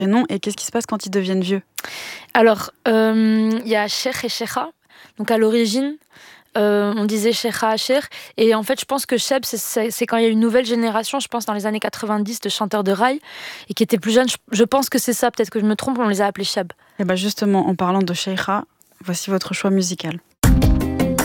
prénoms et qu'est-ce qui se passe quand ils deviennent vieux? Alors, il y a Cheikh et Cheikha. Donc à l'origine, on disait Cheikha, Cheikh. Et en fait, je pense que Cheb, c'est quand il y a une nouvelle génération, je pense dans les années 90, de chanteurs de rail, et qui étaient plus jeunes. Je pense que c'est ça, peut-être que je me trompe, on les a appelés Cheb. Et justement, en parlant de Sheikha, voici votre choix musical.